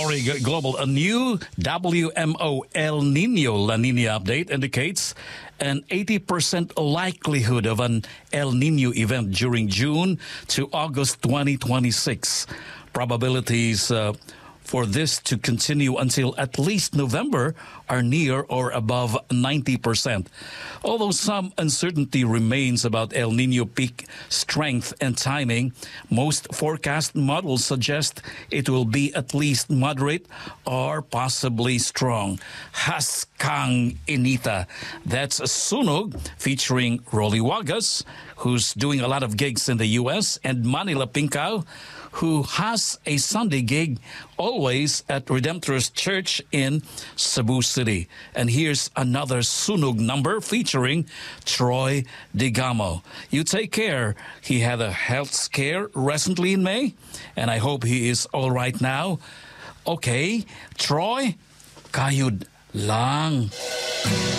Glory Global, a new WMO El Nino La Nina update indicates an 80% likelihood of an El Nino event during June to August 2026. Probabilities for this to continue until at least November are near or above 90%. Although some uncertainty remains about El Nino peak strength and timing, most forecast models suggest it will be at least moderate or possibly strong. Haskang Inita. That's Sunog featuring Rolly Wagas, who's doing a lot of gigs in the U.S., and Manila Pincao, who has a Sunday gig always at Redemptorist Church in Cebu City. And here's another Sunog number featuring Troy Digamo. You take care. He had a health scare recently in May, and I hope he is all right now. Okay, Troy, kayod lang.